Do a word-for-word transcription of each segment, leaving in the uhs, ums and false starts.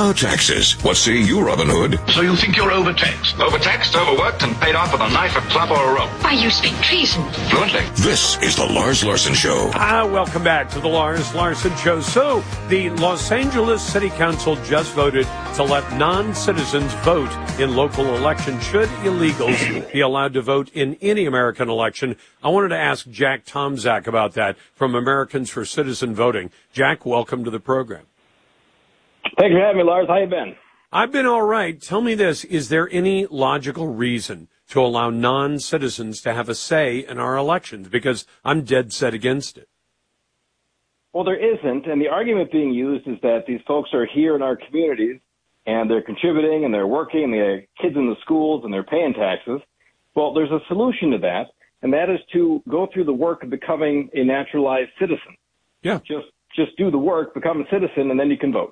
about taxes. What say you, Robin Hood? So you think you're overtaxed? Overtaxed, overworked, and paid off with a knife, a club, or a rope. Why, you speak treason. Fluently. This is the Lars Larson Show. Ah, welcome back to the Lars Larson Show. So, the Los Angeles City Council just voted to let non-citizens vote in local elections. Should illegals be allowed to vote in any American election? I wanted to ask Jack Tomczak about that from Americans for Citizen Voting. Jack, welcome to the program. Thanks for having me, Lars. How you been? I've been all right. Tell me this. Is there any logical reason to allow non-citizens to have a say in our elections? Because I'm dead set against it. Well, there isn't. And the argument being used is that these folks are here in our communities and they're contributing and they're working and they have kids in the schools and they're paying taxes. Well, there's a solution to that, and that is to go through the work of becoming a naturalized citizen. Yeah. Just, just do the work, become a citizen, and then you can vote.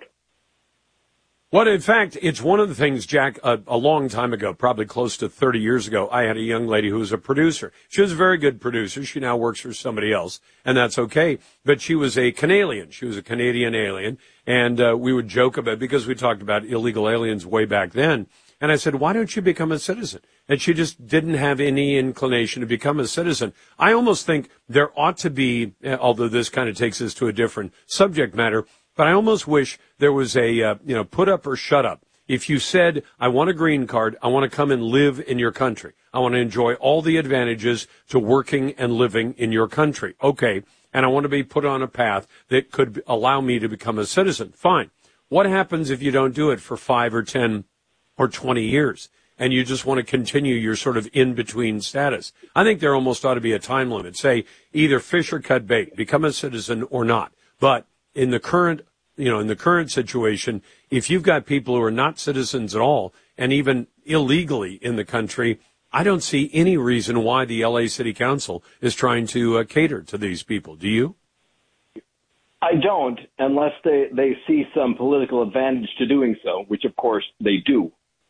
Well, in fact, it's one of the things, Jack, a, a long time ago, probably close to thirty years ago, I had a young lady who was a producer. She was a very good producer. She now works for somebody else, and that's okay. But she was a Canadian. She was a Canadian alien, and uh, we would joke about it because we talked about illegal aliens way back then. And I said, why don't you become a citizen? And she just didn't have any inclination to become a citizen. I almost think there ought to be, although this kind of takes us to a different subject matter, but I almost wish there was a, uh, you know, put up or shut up. If you said, I want a green card, I want to come and live in your country. I want to enjoy all the advantages to working and living in your country. Okay. And I want to be put on a path that could allow me to become a citizen. Fine. What happens if you don't do it for five or ten or twenty years and you just want to continue your sort of in-between status? I think there almost ought to be a time limit. Say either fish or cut bait, become a citizen or not. But in the current, you know, in the current situation, if you've got people who are not citizens at all and even illegally in the country, I don't see any reason why the L A City Council is trying to uh, cater to these people. Do you? I don't, unless they, they see some political advantage to doing so, which of course they do.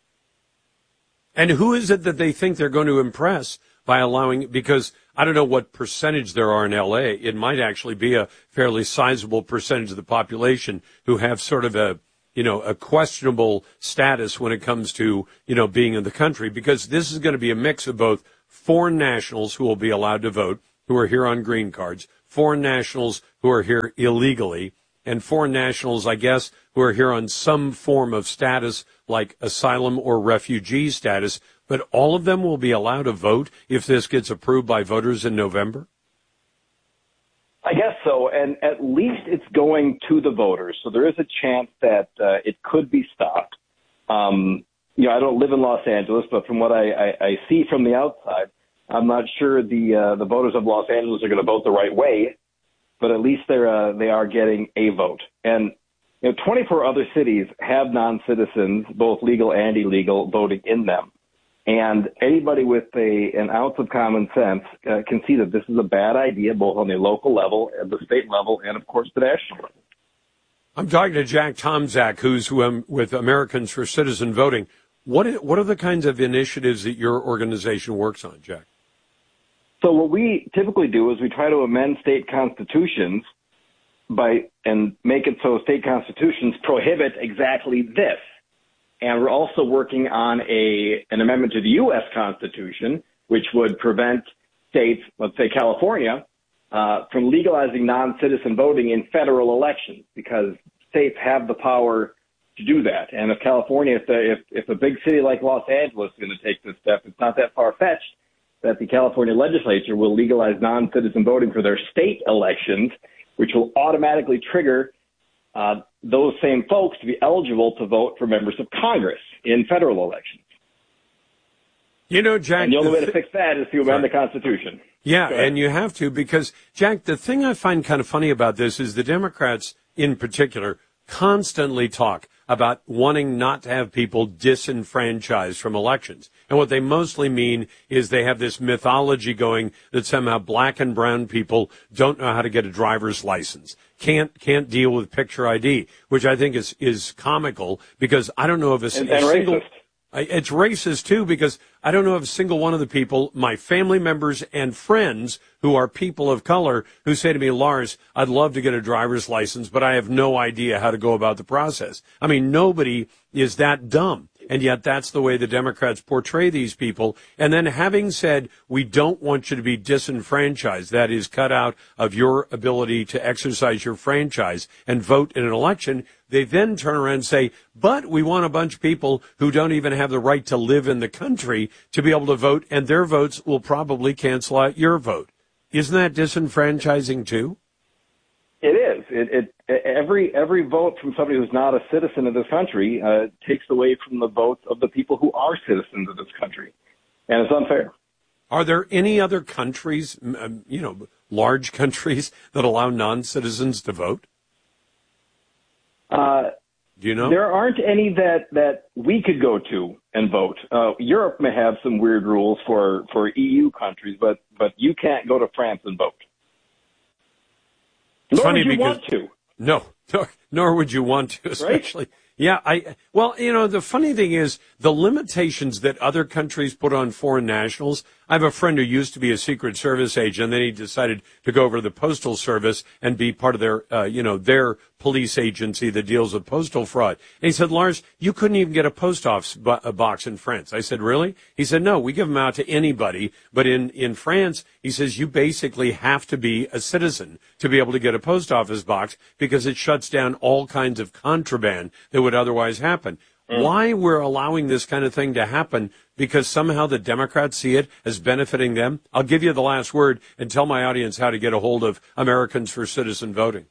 And who is it that they think they're going to impress by allowing, because I don't know what percentage there are in L A. It might actually be a fairly sizable percentage of the population who have sort of a, you know, a questionable status when it comes to, you know, being in the country, because this is going to be a mix of both foreign nationals who will be allowed to vote, who are here on green cards, foreign nationals who are here illegally, and foreign nationals, I guess, who are here on some form of status like asylum or refugee status. But all of them will be allowed to vote if this gets approved by voters in November? I guess so, and at least it's going to the voters, so there is a chance that uh, it could be stopped. Um, you know, I don't live in Los Angeles, but from what I, I, I see from the outside, I'm not sure the uh, the voters of Los Angeles are going to vote the right way, but at least they're uh, they are getting a vote. And you know, twenty-four other cities have non-citizens, both legal and illegal, voting in them. And anybody with a, an ounce of common sense uh, can see that this is a bad idea, both on the local level, at the state level, and, of course, the national level. I'm talking to Jack Tomczak, who's um, with Americans for Citizen Voting. What is, what are the kinds of initiatives that your organization works on, Jack? So what we typically do is we try to amend state constitutions by and make it so state constitutions prohibit exactly this. And we're also working on a an amendment to the U S Constitution, which would prevent states, let's say California, uh, from legalizing non-citizen voting in federal elections, because states have the power to do that. And if California, if, the, if, if a big city like Los Angeles is going to take this step, it's not that far-fetched that the California legislature will legalize non-citizen voting for their state elections, which will automatically trigger uh, those same folks to be eligible to vote for members of Congress in federal elections. You know, Jack, and the only the way to th- fix that is to amend the Constitution. Yeah, and you have to, because, Jack, the thing I find kind of funny about this is the Democrats in particular constantly talk about wanting not to have people disenfranchised from elections. And what they mostly mean is they have this mythology going that somehow black and brown people don't know how to get a driver's license, can't can't deal with picture I D, which I think is, is comical, because I don't know of a, and, a and single... racist. I, it's racist, too, because I don't know of a single one of the people, my family members and friends who are people of color, who say to me, Lars, I'd love to get a driver's license, but I have no idea how to go about the process. I mean, nobody is that dumb. And yet that's the way the Democrats portray these people. And then having said, we don't want you to be disenfranchised, that is, cut out of your ability to exercise your franchise and vote in an election, they then turn around and say, but we want a bunch of people who don't even have the right to live in the country to be able to vote, and their votes will probably cancel out your vote. Isn't that disenfranchising too? It is. It, it every every vote from somebody who's not a citizen of this country uh, takes away from the votes of the people who are citizens of this country, and it's unfair. Are there any other countries, um, you know, large countries that allow non-citizens to vote? Uh, Do you know? There aren't any that, that we could go to and vote. Uh, Europe may have some weird rules for, for E U countries, but, but you can't go to France and vote. It's Nor funny would you because, want to. No, nor, nor would you want to, especially. Right? Yeah, I, well, you know, the funny thing is the limitations that other countries put on foreign nationals. I have a friend who used to be a Secret Service agent, and then he decided to go over to the Postal Service and be part of their, uh, you know, their police agency that deals with postal fraud. And he said, Lars, you couldn't even get a post office bo- a box in France. I said, really? He said, no, we give them out to anybody. But in, in France, he says, you basically have to be a citizen to be able to get a post office box because it shuts down all kinds of contraband that would otherwise happen. Mm. Why we're allowing this kind of thing to happen? Because somehow the Democrats see it as benefiting them? I'll give you the last word and tell my audience how to get a hold of Americans for Citizen Voting.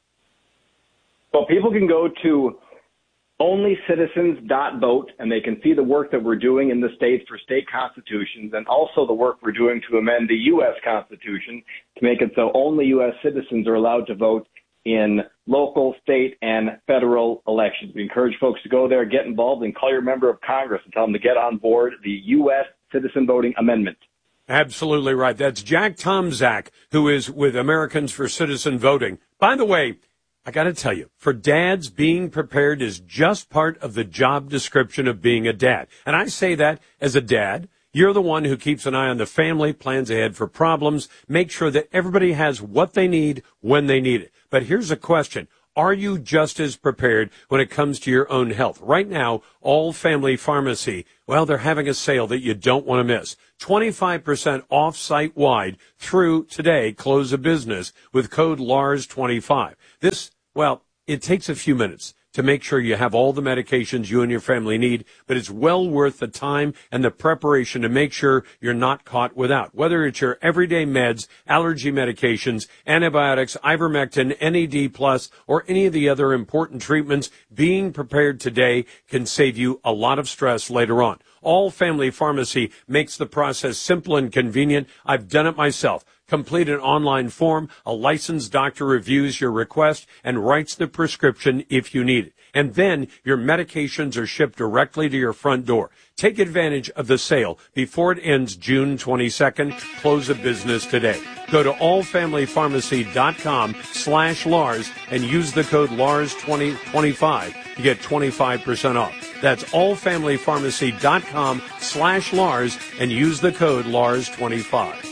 Well, people can go to only citizens dot vote, and they can see the work that we're doing in the states for state constitutions, and also the work we're doing to amend the U S Constitution to make it so only U S citizens are allowed to vote in local, state, and federal elections. We encourage folks to go there, get involved, and call your member of Congress and tell them to get on board the U S Citizen Voting Amendment. Absolutely right. That's Jack Tomczak, who is with Americans for Citizen Voting. By the way, I got to tell you, for dads, being prepared is just part of the job description of being a dad. And I say that as a dad. You're the one who keeps an eye on the family, plans ahead for problems, make sure that everybody has what they need when they need it. But here's a question. Are you just as prepared when it comes to your own health? Right now, All Family Pharmacy, well, they're having a sale that you don't want to miss. twenty-five percent off site-wide through today, close of business, with code Lars twenty-five. This, well, it takes a few minutes to make sure you have all the medications you and your family need, but it's well worth the time and the preparation to make sure you're not caught without. Whether it's your everyday meds, allergy medications, antibiotics, ivermectin, N A D plus, or any of the other important treatments, being prepared today can save you a lot of stress later on. All Family Pharmacy makes the process simple and convenient. I've done it myself. Complete an online form, a licensed doctor reviews your request and writes the prescription if you need it. And then your medications are shipped directly to your front door. Take advantage of the sale before it ends June twenty-second. Close of business today. Go to allfamilypharmacy.com slash Lars and use the code Lars twenty twenty-five to get twenty-five percent off. That's allfamilypharmacy.com slash Lars and use the code Lars twenty-five.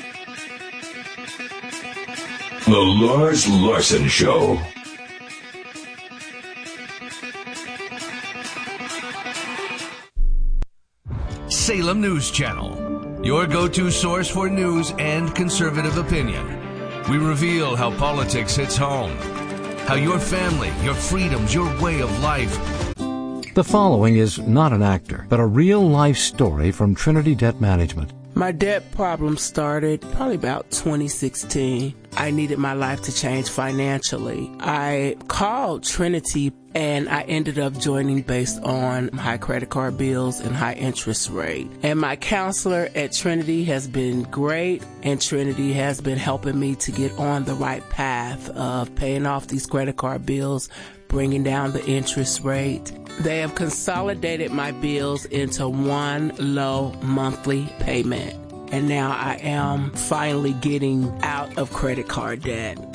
The Lars Larson Show. Salem News Channel, your go-to source for news and conservative opinion. We reveal how politics hits home, how your family, your freedoms, your way of life. The following is not an actor, but a real-life story from Trinity Debt Management. My debt problem started probably about twenty sixteen. I needed my life to change financially. I called Trinity and I ended up joining based on high credit card bills and high interest rate. And my counselor at Trinity has been great, and Trinity has been helping me to get on the right path of paying off these credit card bills, bringing down the interest rate. They have consolidated my bills into one low monthly payment. And now I am finally getting out of credit card debt.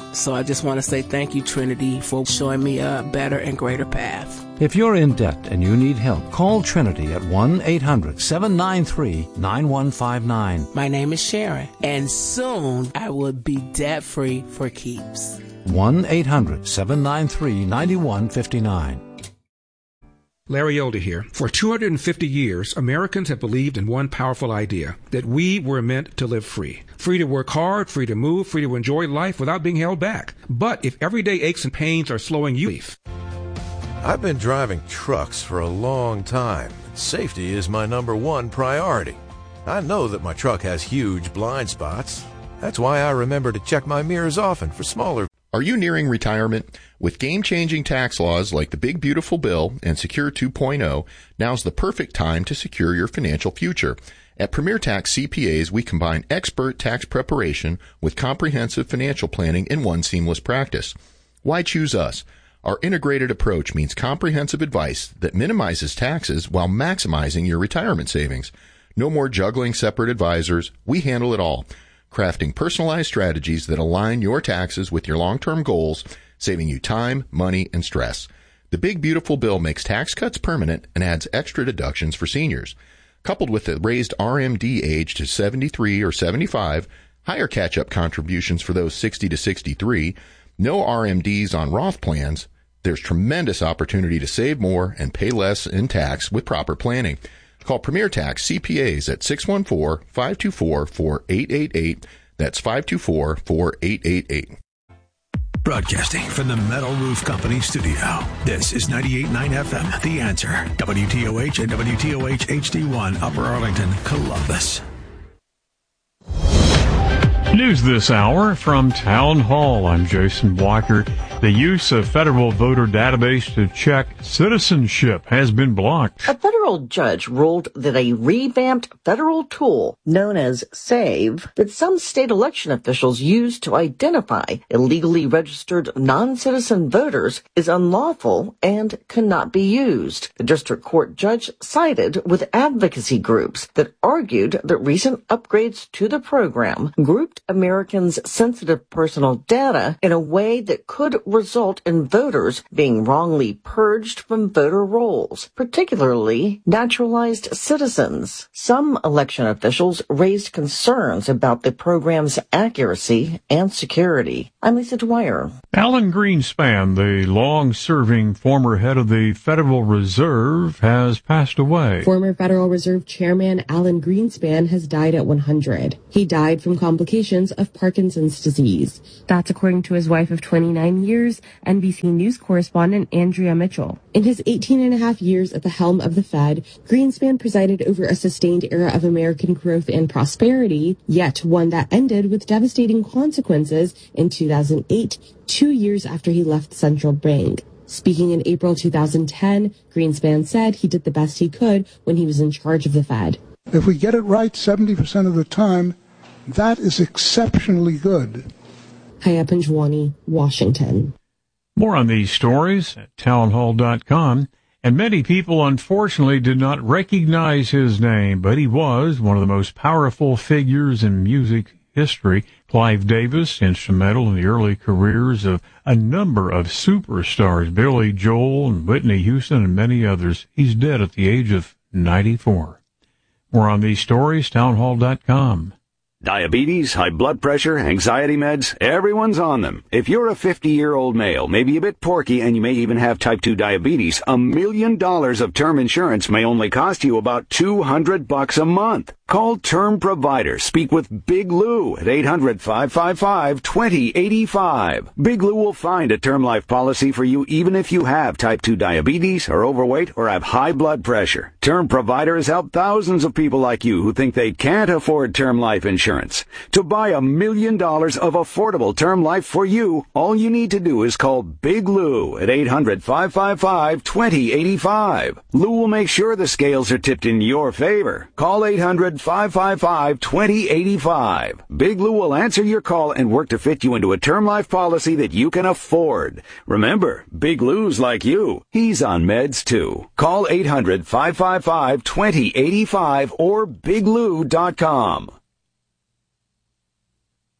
So I just want to say thank you, Trinity, for showing me a better and greater path. If you're in debt and you need help, call Trinity at one eight hundred seven nine three nine one five nine. My name is Sharon, and soon I will be debt-free for keeps. one eight hundred seven nine three nine one five nine. Larry Elder here. For two hundred fifty years, Americans have believed in one powerful idea, that we were meant to live free. Free to work hard, free to move, free to enjoy life without being held back. But if everyday aches and pains are slowing you, I've been driving trucks for a long time. Safety is my number one priority. I know that my truck has huge blind spots. That's why I remember to check my mirrors often for smaller. Are you nearing retirement? With game-changing tax laws like the Big Beautiful Bill and Secure two point oh, now's the perfect time to secure your financial future. At Premier Tax C P As, we combine expert tax preparation with comprehensive financial planning in one seamless practice. Why choose us? Our integrated approach means comprehensive advice that minimizes taxes while maximizing your retirement savings. No more juggling separate advisors. We handle it all, crafting personalized strategies that align your taxes with your long-term goals, saving you time, money, and stress. The Big Beautiful Bill makes tax cuts permanent and adds extra deductions for seniors. Coupled with the raised R M D age to seventy-three or seventy-five, higher catch-up contributions for those sixty to sixty-three, no R M Ds on Roth plans, there's tremendous opportunity to save more and pay less in tax with proper planning. Call Premier Tax C P As at six one four, five two four, four eight eight eight. That's five two four, four eight eight eight. Broadcasting from the Metal Roof Company studio, this is ninety-eight point nine F M, The Answer, W T O H and W T O H H D one, Upper Arlington, Columbus. News this hour from Town Hall. I'm Jason Blocker. The use of federal voter database to check citizenship has been blocked. A federal judge ruled that a revamped federal tool known as SAVE that some state election officials use to identify illegally registered non-citizen voters is unlawful and cannot be used. The district court judge sided with advocacy groups that argued that recent upgrades to the program grouped Americans' sensitive personal data in a way that could result in voters being wrongly purged from voter rolls, particularly naturalized citizens. Some election officials raised concerns about the program's accuracy and security. I'm Lisa Dwyer. Alan Greenspan, the long-serving former head of the Federal Reserve, has passed away. Former Federal Reserve Chairman Alan Greenspan has died at one hundred. He died from complications of Parkinson's disease. That's according to his wife of twenty-nine years, N B C News correspondent Andrea Mitchell. In his eighteen and a half years at the helm of the Fed, Greenspan presided over a sustained era of American growth and prosperity, yet one that ended with devastating consequences in two thousand eight, two years after he left the central bank. Speaking in April two thousand ten, Greenspan said he did the best he could when he was in charge of the Fed. If we get it right seventy percent of the time, that is exceptionally good. Haya Panjwani, Washington. More on these stories at townhall dot com. And many people, unfortunately, did not recognize his name, but he was one of the most powerful figures in music history. Clive Davis, instrumental in the early careers of a number of superstars, Billy Joel and Whitney Houston and many others. He's dead at the age of ninety-four. More on these stories, townhall dot com. Diabetes, high blood pressure, anxiety meds, everyone's on them. If you're a fifty-year-old male, maybe a bit porky, and you may even have type two diabetes, a million dollars of term insurance may only cost you about two hundred bucks a month. Call Term Provider. Speak with Big Lou at eight hundred, five five five, two zero eight five. Big Lou will find a term life policy for you even if you have type two diabetes, are overweight, or have high blood pressure. Term Provider has helped thousands of people like you who think they can't afford term life insurance. To buy a million dollars of affordable term life for you, all you need to do is call Big Lou at eight hundred, five five five, two zero eight five. Lou will make sure the scales are tipped in your favor. Call eight hundred, five five five, two zero eight five. Big Lou will answer your call and work to fit you into a term life policy that you can afford. Remember, Big Lou's like you. He's on meds too. Call eight hundred, five five five, two zero eight five or big lou dot com.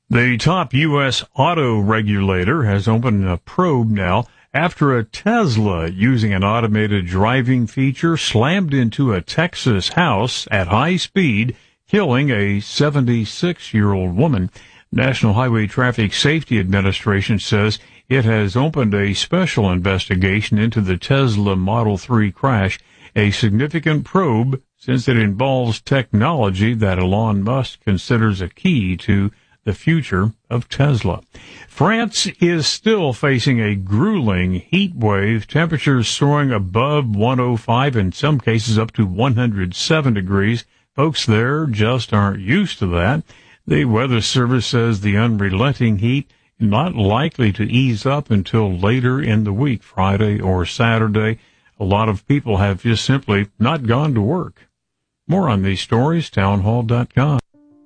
The top U S auto regulator has opened a probe now after a Tesla using an automated driving feature slammed into a Texas house at high speed, killing a seventy-six-year-old woman. National Highway Traffic Safety Administration says it has opened a special investigation into the Tesla Model three crash, a significant probe since it involves technology that Elon Musk considers a key to the future of Tesla. France is still facing a grueling heat wave, temperatures soaring above one oh five, in some cases up to one hundred seven degrees. Folks there just aren't used to that. The Weather Service says the unrelenting heat not likely to ease up until later in the week, Friday or Saturday. A lot of people have just simply not gone to work. More on these stories, townhall dot com.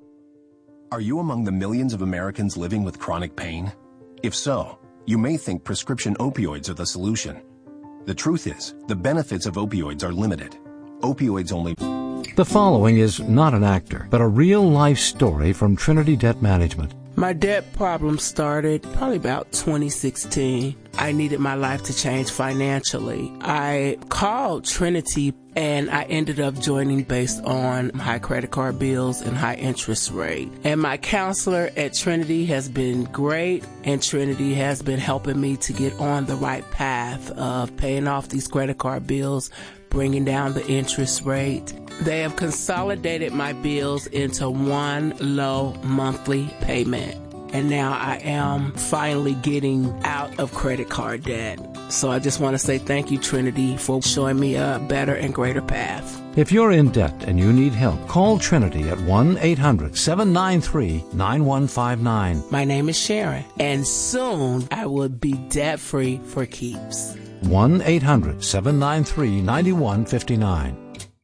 Are you among the millions of Americans living with chronic pain? If so, you may think prescription opioids are the solution. The truth is, the benefits of opioids are limited. Opioids only... The following is not an actor, but a real-life story from Trinity Debt Management. My debt problem started probably about twenty sixteen. I needed my life to change financially. I called Trinity and I ended up joining based on high credit card bills and high interest rate. And my counselor at Trinity has been great, and Trinity has been helping me to get on the right path of paying off these credit card bills, bringing down the interest rate. They have consolidated my bills into one low monthly payment. And now I am finally getting out of credit card debt. So I just want to say thank you, Trinity, for showing me a better and greater path. If you're in debt and you need help, call Trinity at one eight hundred seven nine three nine one five nine. My name is Sharon, and soon I will be debt-free for keeps. one eight hundred seven nine three nine one five nine.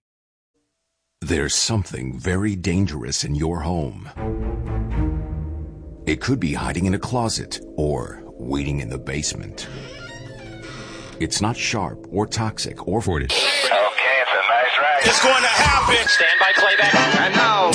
There's something very dangerous in your home. It could be hiding in a closet or waiting in the basement. It's not sharp or toxic or for it. Okay, it's a nice ride. It's going to happen. Stand by playback. And now,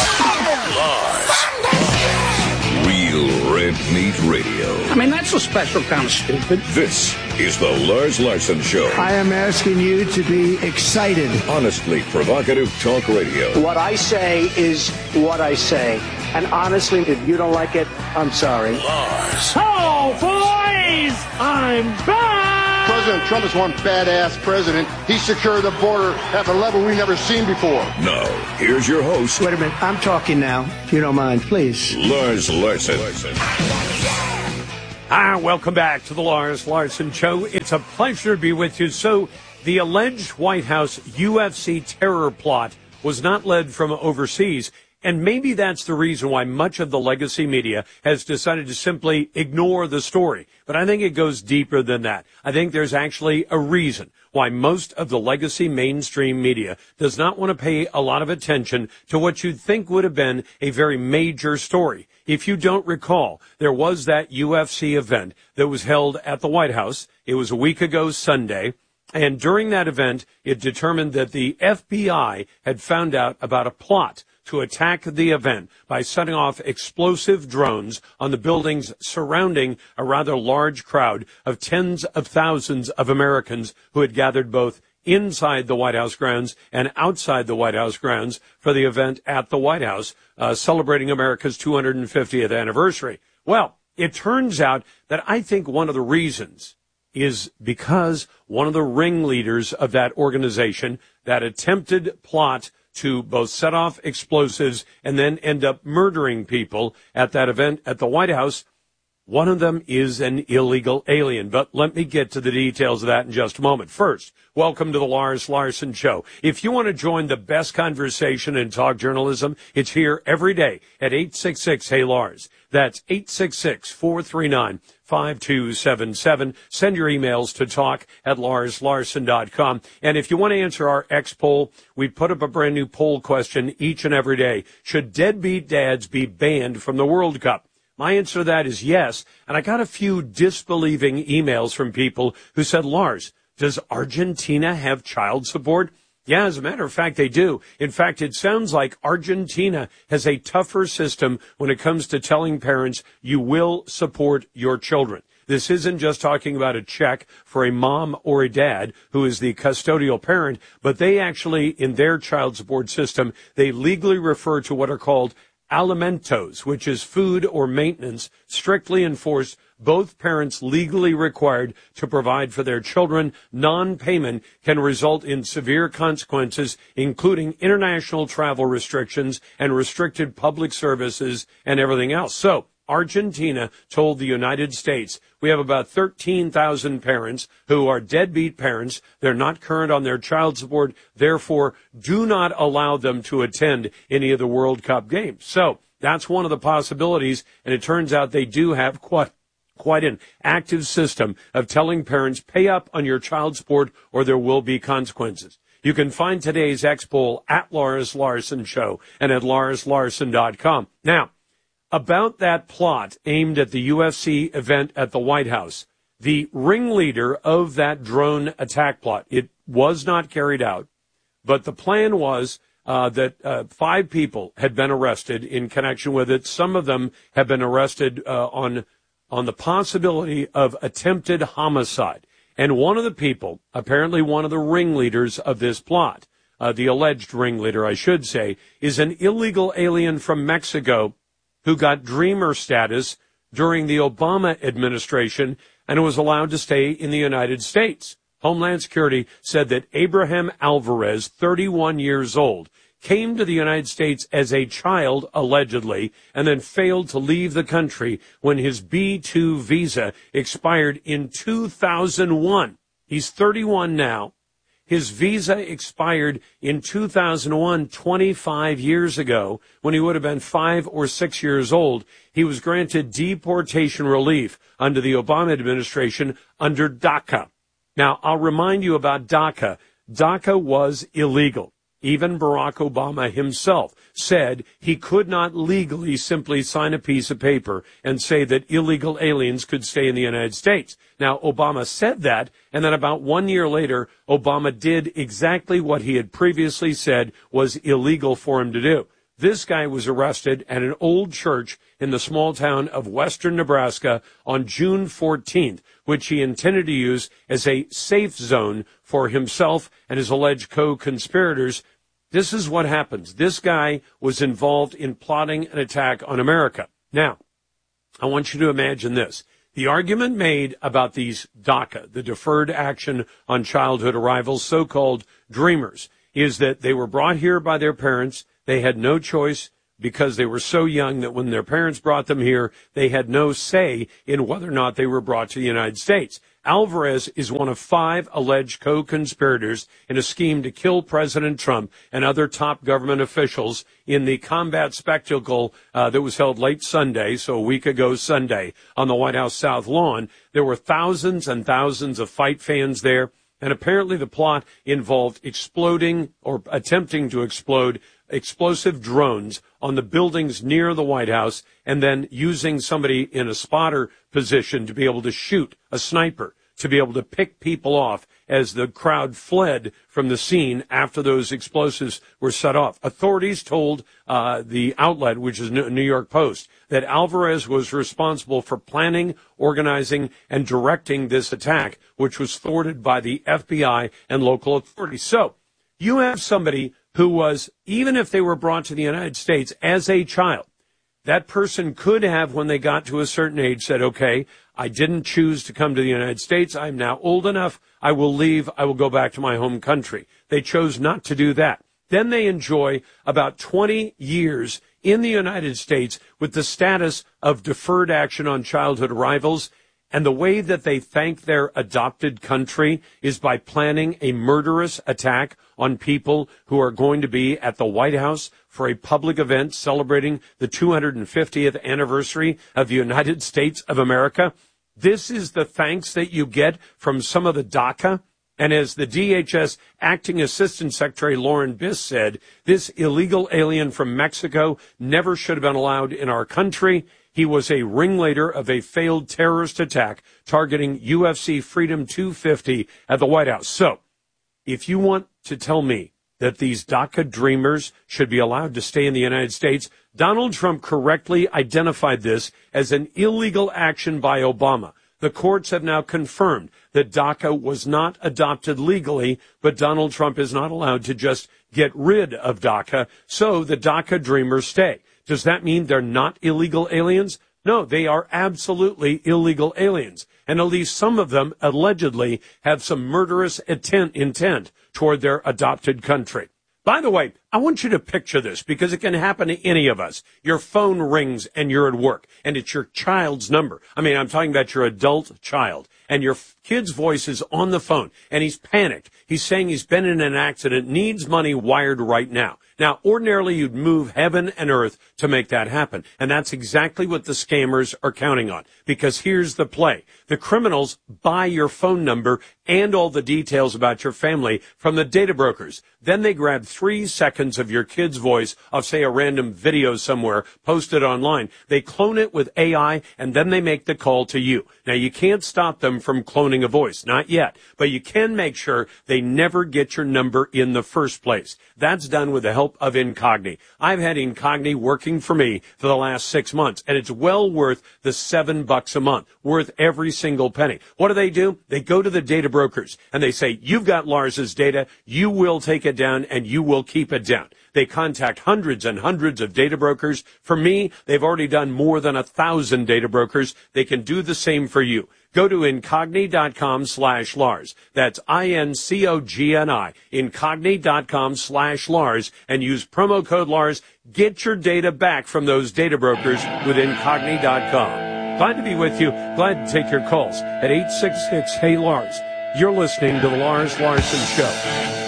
Lars. Real Red Meat Radio. I mean, that's a special kind of stupid. This is the Lars Larson Show. I am asking you to be excited. Honestly provocative talk radio. What I say is what I say. And honestly, if you don't like it, I'm sorry. Lars. Oh, boys! I'm back! President Trump is one badass president. He secured the border at a level we've never seen before. Now, here's your host. Wait a minute. I'm talking now, if you don't mind, please. Lars Larson. Ah, welcome back to the Lars Larson Show. It's a pleasure to be with you. So, the alleged White House U F C terror plot was not led from overseas. And maybe that's the reason why much of the legacy media has decided to simply ignore the story. But I think it goes deeper than that. I think there's actually a reason why most of the legacy mainstream media does not want to pay a lot of attention to what you'd think would have been a very major story. If you don't recall, there was that U F C event that was held at the White House. It was a week ago Sunday. And during that event, it determined that the F B I had found out about a plot to attack the event by setting off explosive drones on the buildings surrounding a rather large crowd of tens of thousands of Americans who had gathered both inside the White House grounds and outside the White House grounds for the event at the White House, uh, celebrating America's two hundred fiftieth anniversary. Well, it turns out that I think one of the reasons is because one of the ringleaders of that organization, that attempted plot to both set off explosives and then end up murdering people at that event at the White House, one of them is an illegal alien. But let me get to the details of that in just a moment. First, welcome to the Lars Larson Show. If you want to join the best conversation in talk journalism, it's here every day at eight six six, hey Lars. That's eight six six, four three nine, five two seven seven. Send your emails to talk at lars larson dot com. And if you want to answer our X poll, we put up a brand new poll question each and every day. Should deadbeat dads be banned from the World Cup? My answer to that is yes. And I got a few disbelieving emails from people who said, Lars, does Argentina have child support? Yeah, as a matter of fact, they do. In fact, it sounds like Argentina has a tougher system when it comes to telling parents you will support your children. This isn't just talking about a check for a mom or a dad who is the custodial parent, but they actually, in their child support system, they legally refer to what are called alimentos, which is food or maintenance, strictly enforced, both parents legally required to provide for their children. Non-payment can result in severe consequences, including international travel restrictions and restricted public services and everything else. So, Argentina told the United States, we have about thirteen thousand parents who are deadbeat parents. They're not current on their child support. Therefore, do not allow them to attend any of the World Cup games. So that's one of the possibilities. And it turns out they do have quite, quite an active system of telling parents, pay up on your child support or there will be consequences. You can find today's X-Poll at Loris Larson Show and at loris larson dot com. Now, about that plot aimed at the U F C event at the White House, the ringleader of that drone attack plot, it was not carried out, but the plan was uh, that uh, five people had been arrested in connection with it. Some of them have been arrested uh, on on the possibility of attempted homicide. And one of the people, apparently one of the ringleaders of this plot, uh, the alleged ringleader, I should say, is an illegal alien from Mexico who got dreamer status during the Obama administration and was allowed to stay in the United States. Homeland Security said that Abraham Alvarez, thirty-one years old, came to the United States as a child, allegedly, and then failed to leave the country when his B two visa expired in two thousand one. He's thirty-one now. His visa expired in two thousand one, twenty-five years ago, when he would have been five or six years old. He was granted deportation relief under the Obama administration under DACA. Now, I'll remind you about DACA. DACA was illegal. Even Barack Obama himself said he could not legally simply sign a piece of paper and say that illegal aliens could stay in the United States. Now, Obama said that, and then about one year later, Obama did exactly what he had previously said was illegal for him to do. This guy was arrested at an old church in the small town of western Nebraska on June fourteenth, which he intended to use as a safe zone for himself and his alleged co-conspirators. This is what happens. This guy was involved in plotting an attack on America. Now, I want you to imagine this. The argument made about these DACA, the Deferred Action on Childhood Arrivals, so-called dreamers, is that they were brought here by their parents. They had no choice because they were so young that when their parents brought them here, they had no say in whether or not they were brought to the United States. Alvarez is one of five alleged co-conspirators in a scheme to kill President Trump and other top government officials in the combat spectacle uh, that was held late Sunday, so a week ago Sunday, on the White House South Lawn. There were thousands and thousands of fight fans there, and apparently the plot involved exploding or attempting to explode explosive drones on the buildings near the White House and then using somebody in a spotter position to be able to shoot, a sniper, to be able to pick people off as the crowd fled from the scene after those explosives were set off. Authorities told uh, the outlet, which is New York Post, that Alvarez was responsible for planning, organizing, and directing this attack, which was thwarted by the F B I and local authorities. So you have somebody who was, even if they were brought to the United States as a child, that person could have, when they got to a certain age, said, okay, I didn't choose to come to the United States. I'm now old enough. I will leave. I will go back to my home country. They chose not to do that. Then they enjoy about twenty years in the United States with the status of deferred action on childhood arrivals. And the way that they thank their adopted country is by planning a murderous attack on people who are going to be at the White House for a public event celebrating the two hundred fiftieth anniversary of the United States of America. This is the thanks that you get from some of the DACA. And as the D H S Acting Assistant Secretary Lauren Biss said, this illegal alien from Mexico never should have been allowed in our country. He was a ringleader of a failed terrorist attack targeting U F C Freedom two fifty at the White House. So, if you want to tell me that these DACA dreamers should be allowed to stay in the United States. Donald Trump correctly identified this as an illegal action by Obama. The courts have now confirmed that DACA was not adopted legally, but Donald Trump is not allowed to just get rid of DACA, so the DACA dreamers stay. Does that mean they're not illegal aliens? No, they are absolutely illegal aliens. And at least some of them allegedly have some murderous intent, intent toward their adopted country. By the way, I want you to picture this because it can happen to any of us. Your phone rings and you're at work and it's your child's number. I mean, I'm talking about your adult child, and your kid's voice is on the phone and he's panicked. He's saying he's been in an accident, needs money wired right now. Now, ordinarily, you'd move heaven and earth to make that happen. And that's exactly what the scammers are counting on. Because here's the play. The criminals buy your phone number and all the details about your family from the data brokers. Then they grab three seconds of your kid's voice of, say, a random video somewhere posted online. They clone it with A I, and then they make the call to you. Now, you can't stop them from cloning a voice. Not yet. But you can make sure they never get your number in the first place. That's done with the help of Incogni. I've had Incogni working for me for the last six months, and it's well worth the seven bucks a month, worth every single penny. What do they do? They go to the data brokers, and they say, you've got Lars's data, you will take it down, and you will keep it down. They contact hundreds and hundreds of data brokers. For me, they've already done more than a thousand data brokers. They can do the same for you. Go to Incogni.com slash Lars. That's I-N-C-O-G-N-I. Incogni.com slash Lars and use promo code Lars. Get your data back from those data brokers with Incogni dot com. Glad to be with you. Glad to take your calls at eight six six, Hey Lars. You're listening to the Lars Larson Show.